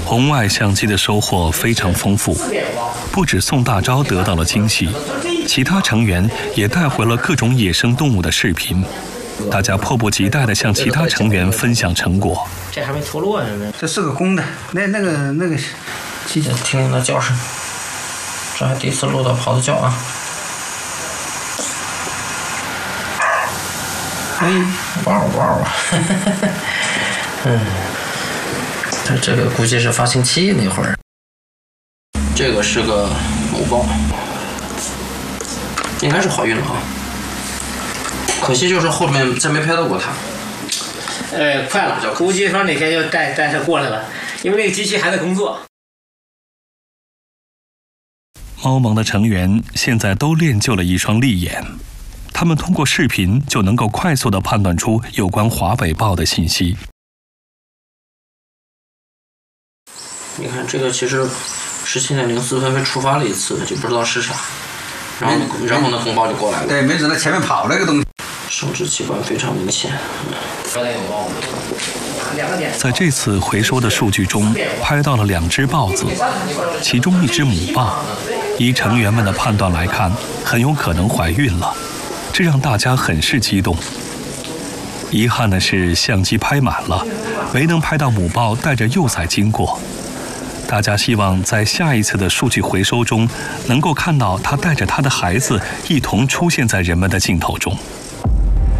红外相机的收获非常丰富，不止宋大钊得到了惊喜，其他成员也带回了各种野生动物的视频。大家迫不及待地向其他成员分享成果。 这还没脱落呢， 这是个公的，那个， 听听它叫声，这还第一次录到狍子叫啊！哎，哇哇哇！这个估计是发情期那会儿。这个是个母豹，应该是怀孕了啊。可惜就是后面再没拍到过它。 快了，估计说哪天就带它过来了，因为那个机器还在工作。 猫盟的成员现在都练就了一双利眼，他们通过视频就能够快速地判断出有关华北豹的信息。 你看这个其实17:04被触发了一次，就不知道是啥，然后呢公豹就过来了。 对，没准在前面跑那个东西。 生殖器官非常明显。 在这次回收的数据中，拍到了2只豹子，其中一只母豹，依成员们的判断来看，很有可能怀孕了，这让大家很是激动。遗憾的是，相机拍满了，没能拍到母豹带着幼崽经过。大家希望在下一次的数据回收中，能够看到它带着它的孩子一同出现在人们的镜头中。